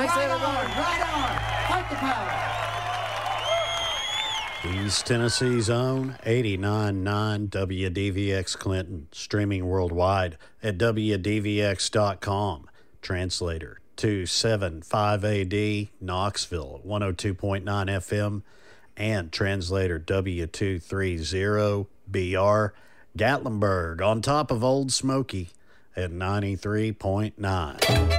Right on. Fight the power. East Tennessee's own 89.9 WDVX Clinton, streaming worldwide at WDVX.com. Translator 275AD, Knoxville, 102.9 FM, and translator W230BR, Gatlinburg, on top of Old Smoky at 93.9.